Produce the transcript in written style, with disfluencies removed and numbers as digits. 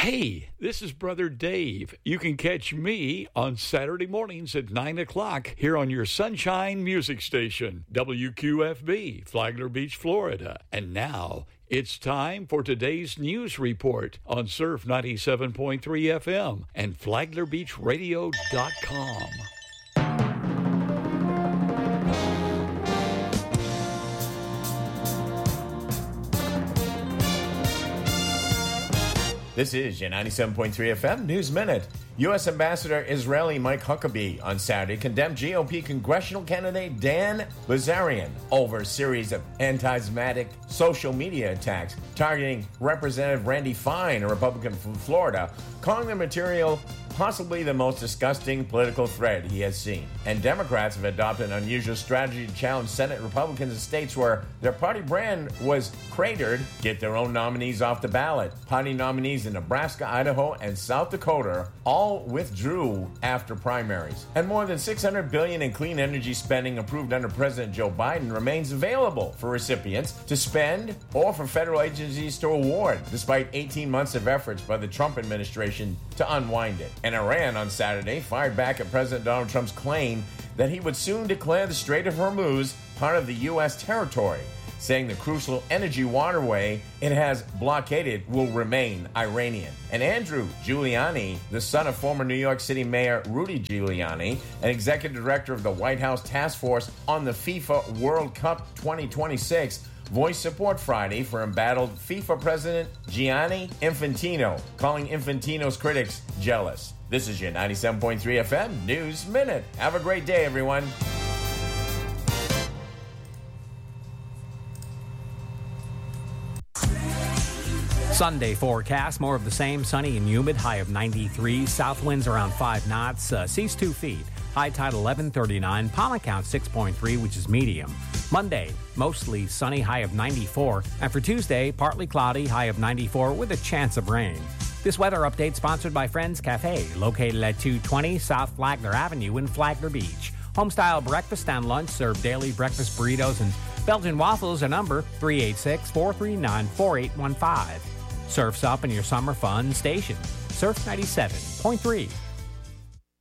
Hey, this is Brother Dave. You can catch me on Saturday mornings at 9 o'clock here on your Sunshine Music Station, WQFB, Flagler Beach, Florida. And now it's time for today's news report on Surf 97.3 FM and FlaglerBeachRadio.com. This is your 97.3 FM News Minute. U.S. Ambassador Israeli Mike Huckabee on Saturday condemned GOP congressional candidate Dan Bilzerian over a series of anti-Semitic social media attacks targeting Representative Randy Fine, a Republican from Florida, calling the material possibly the most disgusting political threat he has seen. And Democrats have adopted an unusual strategy to challenge Senate Republicans in states where their party brand was cratered, get their own nominees off the ballot. Party nominees in Nebraska, Idaho, and South Dakota all withdrew after primaries. And more than $600 billion in clean energy spending approved under President Joe Biden remains available for recipients to spend or for federal agencies to award, despite 18 months of efforts by the Trump administration to unwind it. And Iran on Saturday fired back at President Donald Trump's claim that he would soon declare the Strait of Hormuz part of the U.S. territory, saying the crucial energy waterway it has blockaded will remain Iranian. And Andrew Giuliani, the son of former New York City Mayor Rudy Giuliani, and executive director of the White House Task Force on the FIFA World Cup 2026, voiced support Friday for embattled FIFA president Gianni Infantino, calling Infantino's critics jealous. This is your 97.3 FM News Minute. Have a great day, everyone. Sunday forecast, more of the same, sunny and humid, high of 93, south winds around 5 knots, seas 2 feet, high tide 11:39, pollen count 6.3, which is medium. Monday, mostly sunny, high of 94, and for Tuesday, partly cloudy, high of 94 with a chance of rain. This weather update sponsored by Friends Cafe, located at 220 South Flagler Avenue in Flagler Beach. Homestyle breakfast and lunch, serve daily breakfast burritos and Belgian waffles, a number 386-439-4815. Surf's up in your summer fun station. Surf 97.3.